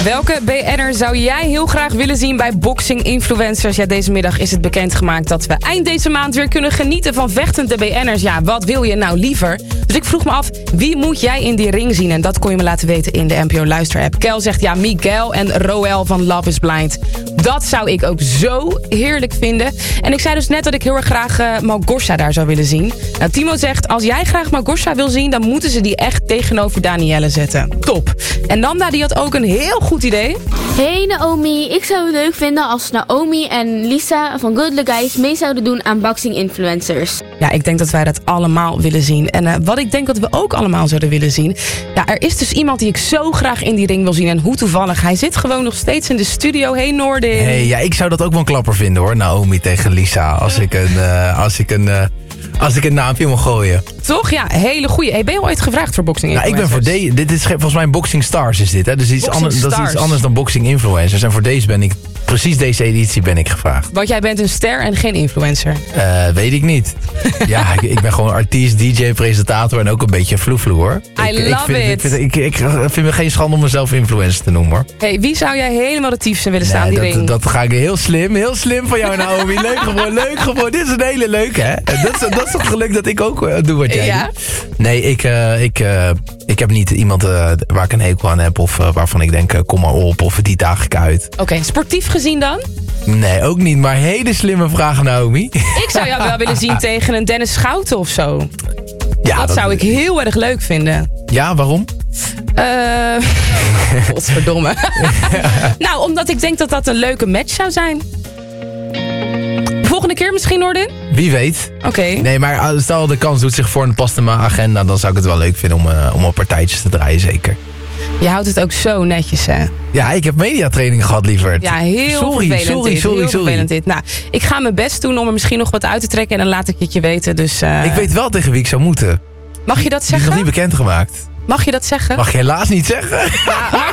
Welke BN'er zou jij heel graag willen zien bij Boxing Influencers? Ja, deze middag is het bekendgemaakt dat we eind deze maand weer kunnen genieten van vechtende BN'ers. Ja, wat wil je nou liever? Dus ik vroeg me af, wie moet jij in die ring zien? En dat kon je me laten weten in de NPO Luister-app. Kel zegt ja, Miguel en Roel van Love is Blind. Dat zou ik ook zo heerlijk vinden. En ik zei dus net dat ik heel erg graag Małgorzata daar zou willen zien. Nou, Timo zegt, als jij graag Małgorzata wil zien, dan moeten ze die echt tegenover Danielle zetten. Top. En Nanda die had ook een heel goed idee. Hey Naomi, ik zou het leuk vinden als Naomi en Lisa van Good Luck Guys mee zouden doen aan Boxing Influencers. Ja, ik denk dat wij dat allemaal willen zien. En wat ik denk dat we ook allemaal zouden willen zien. Ja, er is dus iemand die ik zo graag in die ring wil zien. En hoe toevallig. Hij zit gewoon nog steeds in de studio. Hey Noordin. Hey, ja, ik zou dat ook wel een klapper vinden hoor. Naomi tegen Lisa. Als ik een naampje mag gooien. Toch? Ja, hele goeie. Hey, ben je al ooit gevraagd voor Boxing Influencers? Nou, ik ben voor dit is volgens mij een Boxing Stars is dit. Hè? Dus dat is iets anders dan Boxing Influencers. En voor deze ben ik, precies deze editie ben ik gevraagd. Want jij bent een ster en geen influencer. Weet ik niet. Ja, ik ben gewoon artiest, DJ, presentator en ook een beetje vloevloe hoor. Ik vind me geen schande om mezelf influencer te noemen hoor. Hey, wie zou jij helemaal de tiefste willen staan die ring? Dat ga ik heel slim van jou Naomi. Leuk gewoon. Dit is een hele leuke hè. Dat is toch geluk dat ik ook doe wat jij doet. Nee, ik heb niet iemand waar ik een hekel aan heb of waarvan ik denk kom maar op of die daag ik uit. Oké, sportief gezien dan? Nee, ook niet, maar hele slimme vraag Naomi. Ik zou jou wel willen zien tegen een Dennis Schouten of zo. Ja, dat zou ik heel erg leuk vinden. Ja, waarom? Godverdomme. Nou, omdat ik denk dat dat een leuke match zou zijn. Volgende keer misschien, Noordin? Wie weet. Oké. Nee, maar stel de kans doet zich voor en het past in mijn agenda, dan zou ik het wel leuk vinden om op partijtjes te draaien, zeker. Je houdt het ook zo netjes, hè? Ja, ik heb mediatraining gehad, lieverd. Ja, heel vervelend dit. Nou, ik ga mijn best doen om er misschien nog wat uit te trekken en dan laat ik het je weten. Dus, ik weet wel tegen wie ik zou moeten. Mag je dat zeggen? Die is nog niet bekendgemaakt. Mag je dat zeggen? Mag je helaas niet zeggen. Ja,